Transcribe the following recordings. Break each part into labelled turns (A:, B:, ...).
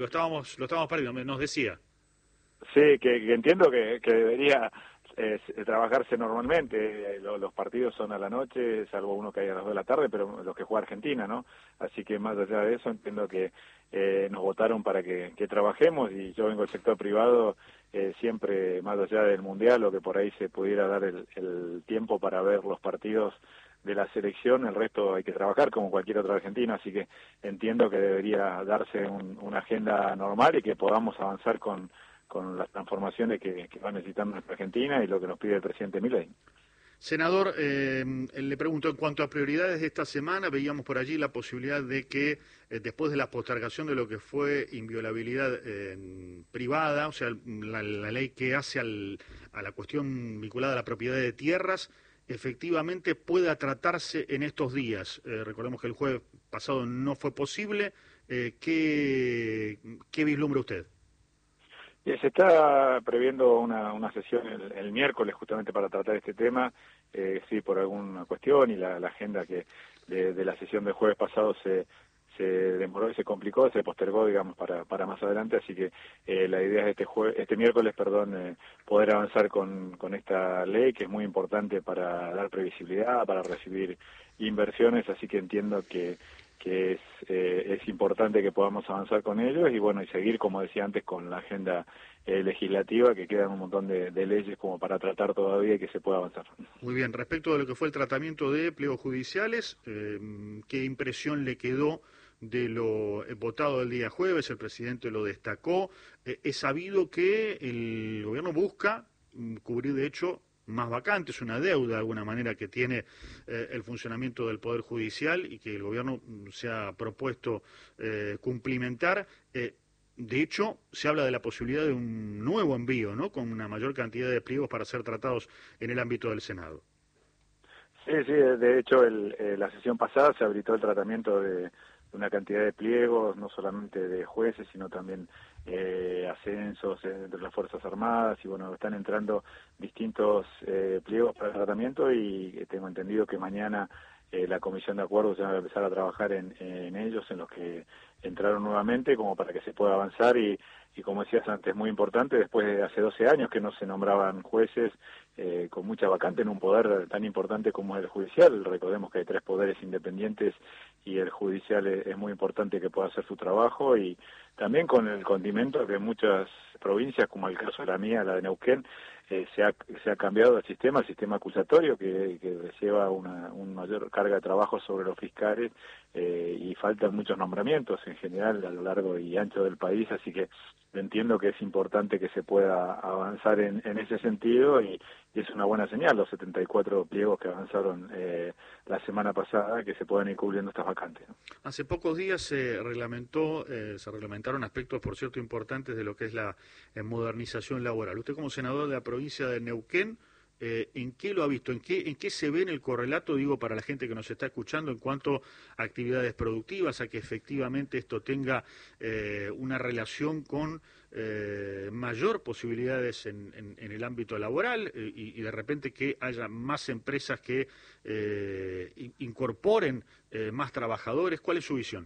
A: Lo estábamos perdiendo, nos decía.
B: Sí, que entiendo que debería trabajarse normalmente. Los partidos son a la noche, salvo uno que hay a las 2 de la tarde, pero los que juega Argentina, ¿no? Así que más allá de eso, entiendo que nos votaron para que trabajemos, y yo vengo del sector privado, siempre más allá del Mundial, o que por ahí se pudiera dar el tiempo para ver los partidos de la selección, el resto hay que trabajar como cualquier otro argentino, así que entiendo que debería darse una agenda normal y que podamos avanzar con las transformaciones que va necesitando nuestra Argentina y lo que nos pide el presidente Milei.
A: Senador, le pregunto, en cuanto a prioridades de esta semana, veíamos por allí la posibilidad de que después de la postergación de lo que fue inviolabilidad privada, o sea, la ley que hace a la cuestión vinculada a la propiedad de tierras, efectivamente pueda tratarse en estos días. Recordemos que el jueves pasado no fue posible. ¿Qué vislumbra usted?
B: Se está previendo una sesión el miércoles justamente para tratar este tema, sí, por alguna cuestión, y la agenda que de la sesión del jueves pasado se demoró y se complicó, se postergó, digamos, para más adelante, así que la idea es este miércoles, poder avanzar con esta ley, que es muy importante para dar previsibilidad, para recibir inversiones, así que entiendo que es importante que podamos avanzar con ellos y bueno, y seguir, como decía antes, con la agenda legislativa, que quedan un montón de leyes como para tratar todavía y que se pueda avanzar.
A: Muy bien, respecto de lo que fue el tratamiento de pliegos judiciales, ¿qué impresión le quedó de lo votado el día jueves? El presidente lo destacó. Es sabido que el gobierno busca cubrir, de hecho, más vacantes, una deuda de alguna manera que tiene el funcionamiento del Poder Judicial y que el gobierno se ha propuesto cumplimentar. De hecho, se habla de la posibilidad de un nuevo envío, ¿no?, con una mayor cantidad de pliegos para ser tratados en el ámbito del Senado.
B: Sí, sí, de hecho la sesión pasada se habilitó el tratamiento de una cantidad de pliegos, no solamente de jueces, sino también ascensos entre las Fuerzas Armadas, y bueno, están entrando distintos pliegos para el tratamiento, y tengo entendido que mañana la Comisión de Acuerdos ya va a empezar a trabajar en ellos, en los que entraron nuevamente, como para que se pueda avanzar, y como decías antes, muy importante, después de hace 12 años que no se nombraban jueces, con mucha vacante en un poder tan importante como el judicial. Recordemos que hay 3 poderes independientes y el judicial es muy importante que pueda hacer su trabajo, y también con el condimento que en muchas provincias, como el caso de la mía, la de Neuquén, se ha cambiado el sistema acusatorio, que lleva una mayor carga de trabajo sobre los fiscales, y faltan muchos nombramientos en general a lo largo y ancho del país, así que entiendo que es importante que se pueda avanzar en ese sentido, y es una buena señal los 74 pliegos que avanzaron la semana pasada, que se puedan ir cubriendo estas vacantes, ¿no?
A: Hace pocos días se reglamentaron aspectos, por cierto, importantes de lo que es la modernización laboral. Usted, como senador de la provincia de Neuquén, ¿en qué lo ha visto? ¿En qué se ve en el correlato, digo, para la gente que nos está escuchando, en cuanto a actividades productivas, a que efectivamente esto tenga una relación con mayor posibilidades en el ámbito laboral, y de repente que haya más empresas que incorporen más trabajadores? ¿Cuál es su visión?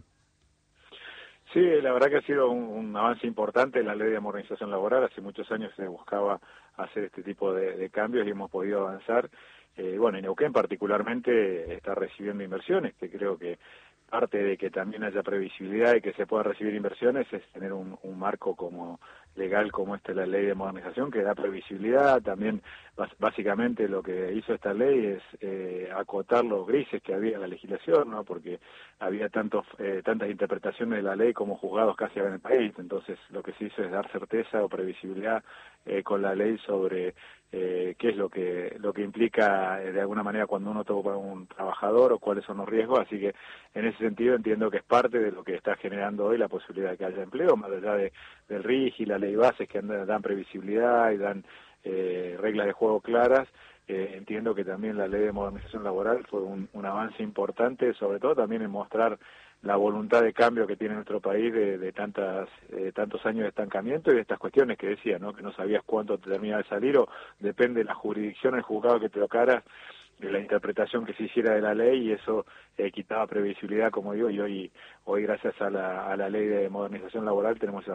B: Sí, la verdad que ha sido un avance importante en la ley de modernización laboral. Hace muchos años se buscaba hacer este tipo de cambios y hemos podido avanzar. Bueno, y Neuquén particularmente está recibiendo inversiones, que creo que parte de que también haya previsibilidad y que se pueda recibir inversiones es tener un marco como legal como la ley de modernización, que da previsibilidad. También básicamente lo que hizo esta ley es acotar los grises que había en la legislación, ¿no? Porque había tantas interpretaciones de la ley como juzgados casi en el país. Entonces lo que se hizo es dar certeza o previsibilidad con la ley sobre qué es lo que implica de alguna manera cuando uno toca a un trabajador, o cuáles son los riesgos. Así que en ese sentido entiendo que es parte de lo que está generando hoy la posibilidad de que haya empleo, más allá del RIGI y la ley bases, que dan previsibilidad y dan reglas de juego claras. Entiendo que también la ley de modernización laboral fue un avance importante, sobre todo también en mostrar la voluntad de cambio que tiene nuestro país de tantos años de estancamiento, y de estas cuestiones que decía, ¿no? Que no sabías cuánto te terminaba de salir, o depende de la jurisdicción, el juzgado que te tocaras, la interpretación que se hiciera de la ley, y eso quitaba previsibilidad, como digo, y hoy gracias a la ley de modernización laboral tenemos